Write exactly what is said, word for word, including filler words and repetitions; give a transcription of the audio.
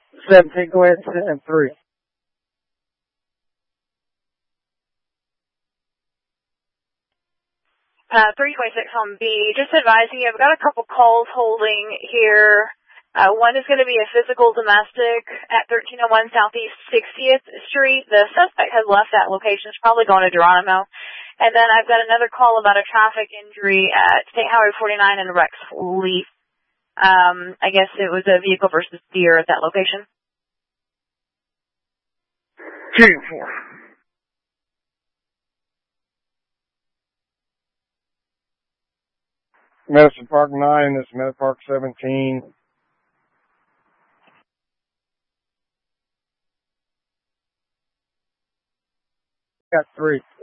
seventeen, go ahead and three. Uh, three twenty-six on B. Just advising you, I've got a couple calls holding here. Uh, one is going to be a physical domestic at thirteen oh one Southeast sixtieth Street. The suspect has left that location. It's probably going to Geronimo. And then I've got another call about a traffic injury at State Highway forty-nine in Rex Leaf. Um, I guess it was a vehicle versus deer at that location. Two, four. Medicine Park nine, this is Medicine Park seventeen. Got three.